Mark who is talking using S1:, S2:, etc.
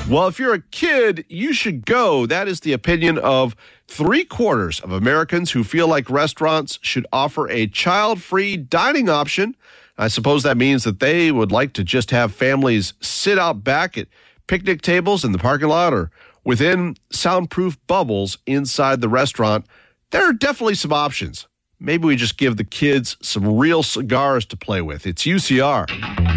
S1: Well, if you're a kid, you should go. That is the opinion of 3/4 of Americans who feel like restaurants should offer a child-free dining option. I suppose that means that they would like to just have families sit out back at picnic tables in the parking lot or within soundproof bubbles inside the restaurant. There are definitely some options. Maybe we just give the kids some real cigars to play with. It's UCR.